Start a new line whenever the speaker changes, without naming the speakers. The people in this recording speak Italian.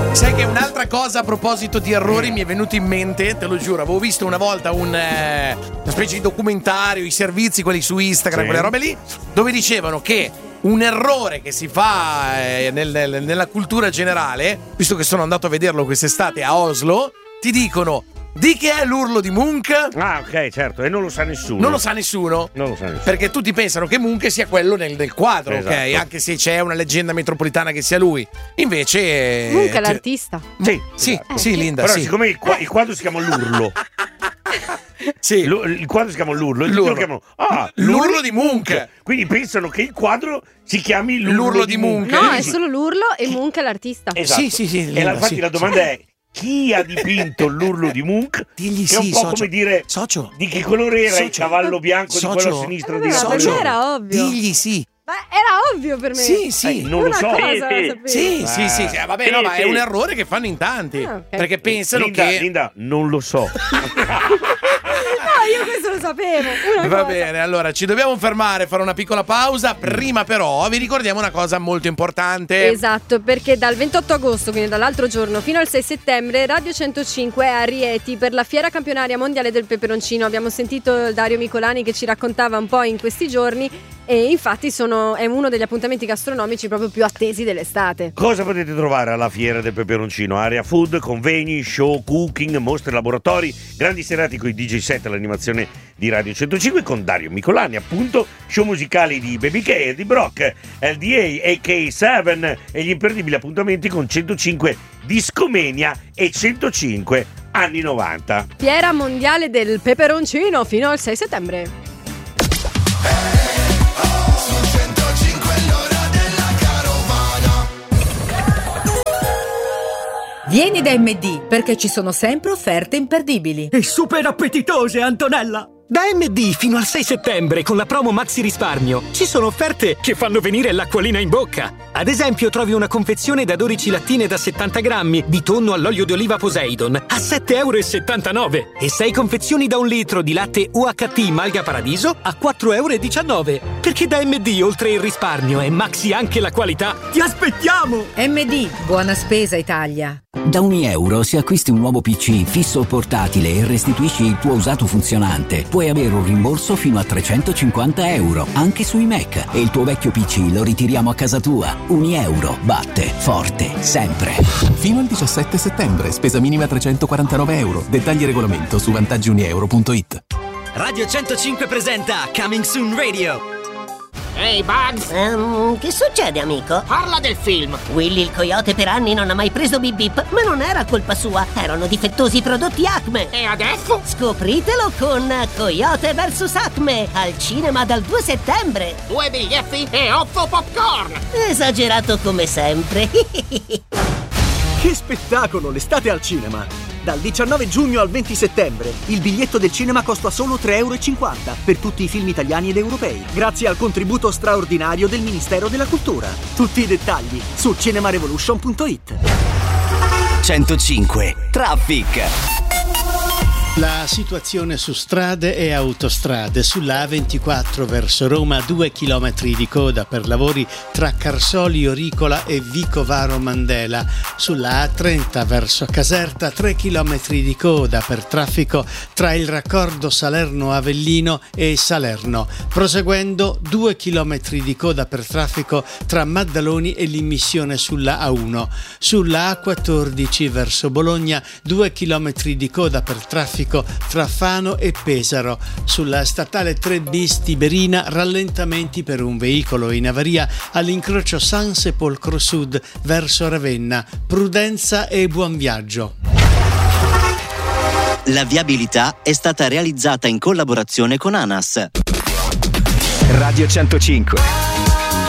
Sai che un'altra cosa a proposito di errori mi è venuto in mente, te lo giuro, avevo visto una volta una specie di documentario, i servizi, quelli su Instagram, quelle robe lì, dove dicevano che un errore che si fa nella cultura generale, visto che sono andato a vederlo quest'estate a Oslo, ti dicono: di che è l'urlo di Munch?
Ah, ok, certo, e non lo sa nessuno.
Non lo sa nessuno?
Non lo sa nessuno.
Perché tutti pensano che Munch sia quello del quadro,
esatto.
ok? Anche se c'è una leggenda metropolitana che sia lui. Invece
Munch è l'artista.
Sì,
esatto.
sì, Linda,
però
sì.
siccome il quadro si chiama l'urlo.
Sì.
Il quadro si chiama l'urlo.
L'urlo.
Lo chiamano,
l'urlo di Munch.
Quindi pensano che il quadro si chiami
l'urlo di Munch.
No, è solo l'urlo e Munch è l'artista.
Esatto.
Sì,
Linda, e infatti la domanda è: chi ha dipinto l'urlo di Munch?
Digli
che è un
sì,
po'
socio.
come dire
Socio.
di che colore era il cavallo bianco
Socio.
di quello a sinistra di
Per
Napoli?
me era ovvio.
Digli sì.
Ma era ovvio per me.
Sì.
Non lo so.
Una cosa la sapevo.
Sì. Vabbè,
Sì,
no, ma è
sì.
un errore che fanno in tanti.
Ah, ok.
Perché pensano
Linda, non lo so.
No, io questo lo sapevo.
Va bene, allora ci dobbiamo fermare, fare una piccola pausa. Prima però vi ricordiamo una cosa molto importante.
Esatto, perché dal 28 agosto, quindi dall'altro giorno, fino al 6 settembre, Radio 105 è a Rieti per la Fiera Campionaria Mondiale del Peperoncino. Abbiamo sentito Dario Micolani che ci raccontava un po' in questi giorni e infatti è uno degli appuntamenti gastronomici proprio più attesi dell'estate.
Cosa potete trovare alla Fiera del Peperoncino? Area food, convegni, show, cooking, mostre, laboratori, grandi serate con i DJ set all'animazione di Radio 105 con Dario Micolani, appunto, show musicali di Baby K e di Brock, LDA, AK7 e gli imperdibili appuntamenti con 105 Discomania e 105 anni 90.
Fiera Mondiale del Peperoncino fino al 6 settembre.
Vieni da MD perché ci sono sempre offerte imperdibili.
E super appetitose, Antonella! Da MD fino al 6 settembre con la promo Maxi Risparmio ci sono offerte che fanno venire l'acquolina in bocca. Ad esempio trovi una confezione da 12 lattine da 70 grammi di tonno all'olio di oliva Poseidon a 7,79 € e 6 confezioni da 1 litro di latte UHT Malga Paradiso a 4,19 €. Perché da MD oltre il risparmio è Maxi anche la qualità. Ti aspettiamo!
MD, buona spesa Italia.
Da €1 se acquisti un nuovo PC fisso o portatile e restituisci il tuo usato funzionante, puoi avere un rimborso fino a €350 anche sui Mac e il tuo vecchio PC lo ritiriamo a casa tua. €1 batte forte sempre.
Fino al 17 settembre, spesa minima €349. Dettagli e regolamento su vantaggiunieuro.it.
Radio 105 presenta Coming Soon Radio.
Ehi, Bugs!
Che succede, amico?
Parla del film!
Willy il coyote per anni non ha mai preso Bip Bip, ma non era colpa sua, erano difettosi i prodotti Acme.
E adesso?
Scopritelo con Coyote vs Acme, al cinema dal 2 settembre.
2 biglietti e 8 popcorn!
Esagerato come sempre.
Che spettacolo, l'estate al cinema! Dal 19 giugno al 20 settembre il biglietto del cinema costa solo €3,50 per tutti i film italiani ed europei, grazie al contributo straordinario del Ministero della Cultura. Tutti i dettagli su cinemarevolution.it.
105 Traffic.
La situazione su strade e autostrade. Sulla A24 verso Roma 2 chilometri di coda per lavori tra Carsoli Oricola e Vicovaro Mandela. Sulla A30 verso Caserta 3 chilometri di coda per traffico tra il raccordo Salerno Avellino e Salerno. Proseguendo 2 chilometri di coda per traffico tra Maddaloni e l'immissione sulla A1. Sulla A14 verso Bologna 2 chilometri di coda per traffico tra Fano e Pesaro. Sulla statale 3 bis Tiberina rallentamenti per un veicolo in avaria all'incrocio San Sepolcro Sud verso Ravenna. Prudenza e buon viaggio.
La viabilità è stata realizzata in collaborazione con ANAS.
Radio 105.